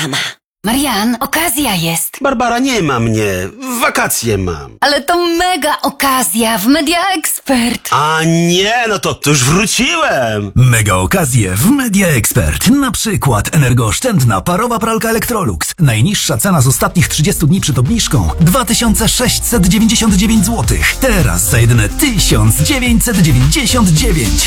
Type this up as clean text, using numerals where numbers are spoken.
sama. Marian, okazja jest. Barbara, nie ma mnie. Wakacje mam. Ale to mega okazja w Media Expert. A nie, no to już wróciłem. Mega okazje w Media Expert. Na przykład energooszczędna parowa pralka Electrolux. Najniższa cena z ostatnich 30 dni przed obniżką 2699 zł. Teraz za jedyne 1999.